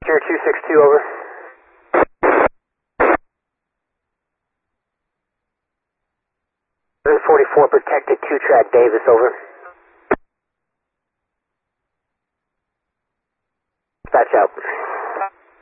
Passenger 262, over. 44 protected 2-track Davis, over. Dispatch out.